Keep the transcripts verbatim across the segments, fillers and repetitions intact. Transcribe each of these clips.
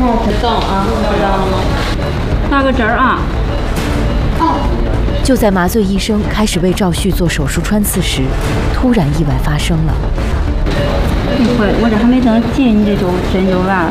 懂啊，知道了吗？ 打个针儿啊。 就在麻醉医生开始为赵旭做手术穿刺时，突然意外发生了。 一会儿我这还没等进，你这就针就完了。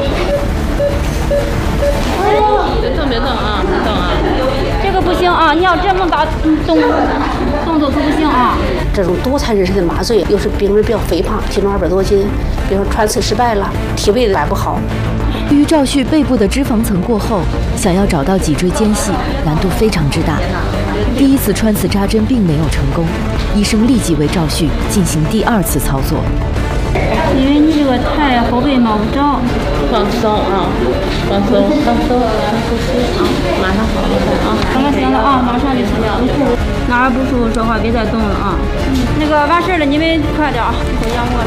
别动别动啊，别动啊！ 这个不行啊！你要这么大动动作可不行啊！ 这种多肽人参的麻醉，又是病人比较肥胖，体重二百多斤，比如说穿刺失败了，体位摆不好。 对于赵旭背部的脂肪层过厚，想要找到脊椎间隙，难度非常之大。第一次穿刺扎针并没有成功，医生立即为赵旭进行第二次操作。 因为你这个太后背冒不着， 放松啊，放松，放松，深呼吸啊，马上好了啊， 马上行了啊，马上就行了。哪儿不舒服说话别再动了啊。那个完事了，你们快点啊，一会儿要我了。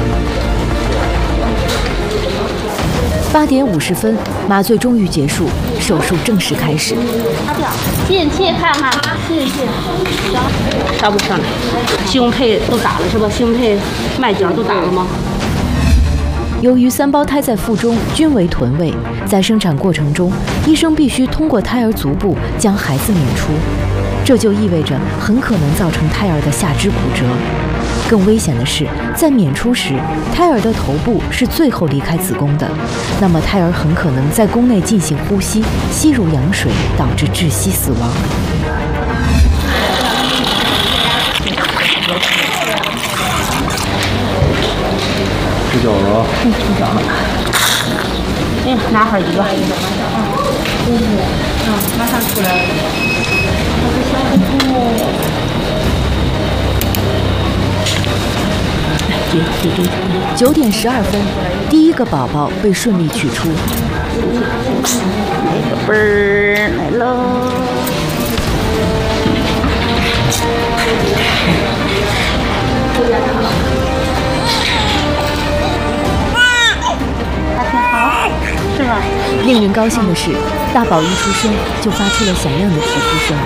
八点五十分，麻醉终于结束，手术正式开始。 进气看看，进气， 上不上来？胸配都打了是吧？胸配、脉角都打了吗？ 由于三胞胎在腹中均为臀位，在生产过程中，医生必须通过胎儿足部将孩子娩出，这就意味着很可能造成胎儿的下肢骨折。更危险的是，在娩出时，胎儿的头部是最后离开子宫的，那么胎儿很可能在宫内进行呼吸，吸入羊水，导致窒息死亡。 出脚了啊！ 嗯，出脚了。哎，拿会儿一个。嗯，嗯，马上出来了。我的小姑姑。 九点十二分，第一个宝宝被顺利取出。 宝贝儿来喽！还挺好，是吧？ 令人高兴的是，大宝一出生就发出了响亮的啼哭声。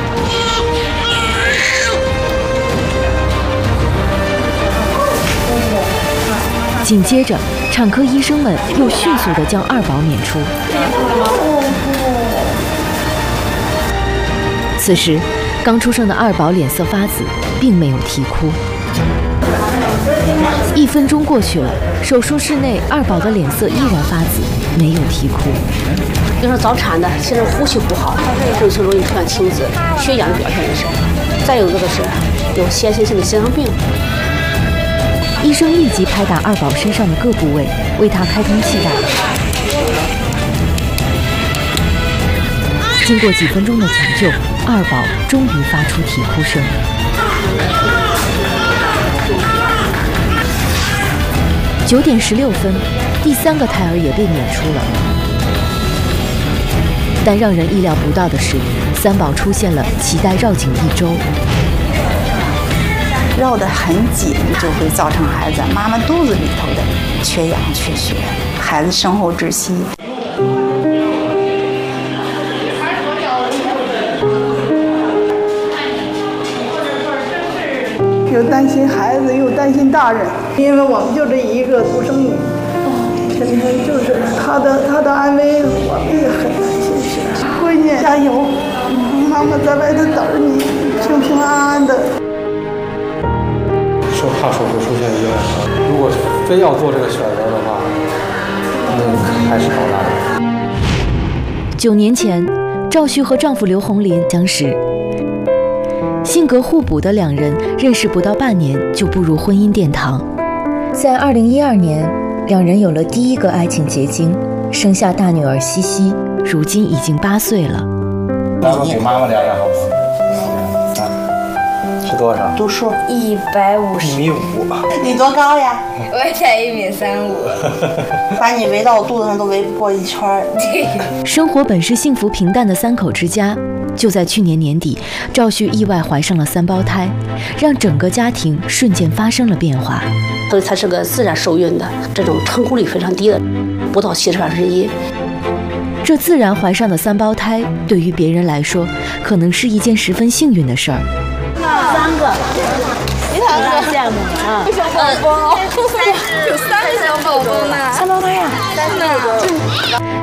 紧接着，产科医生们又迅速地将二宝娩出。此时，刚出生的二宝脸色发紫，并没有啼哭。一分钟过去了，手术室内二宝的脸色依然发紫，没有啼哭。 比如说早产的，现在呼吸不好，这就容易出现青紫，缺氧的表现也是。再有一个是有先天性的心脏病。 医生立即拍打二宝身上的各部位，为他开通气道。经过几分钟的抢救，二宝终于发出啼哭声。九点十六分，第三个胎儿也被娩出了。但让人意料不到的是，三宝出现了脐带绕颈一周。 绕得很紧，就会造成孩子妈妈肚子里头的缺氧缺血，孩子生后窒息。 又担心孩子，又担心大人，因为我们就这一个独生女，天天就是她的她的安危，我们也很担心是。闺女加油，妈妈在外头等着你，平平安安的。 说怕手术出现意外，如果非要做这个选择的话，那还是搞大的。 九年前，赵旭和丈夫刘红林相识，性格互补的两人认识不到半年就步入婚姻殿堂。在二零一二年，两人有了第一个爱情结晶，生下大女儿西西，如今已经八岁了。 妈妈给妈妈量量好不好？是多少？ 读数一百五十。 一米五。 你多高呀？ 我才一米三五。 把你围到我肚子上都围不过一圈儿。 生活本是幸福平淡的三口之家，就在去年年底，赵旭意外怀上了三胞胎，让整个家庭瞬间发生了变化。 所以她是个自然受孕的，这种成功率非常低的，不到七十分之一。 这自然怀上的三胞胎，对于别人来说，可能是一件十分幸运的事儿。 三个，非常羡慕啊！小宝宝，有三个小宝宝呢， 三胞胎呀， 三个。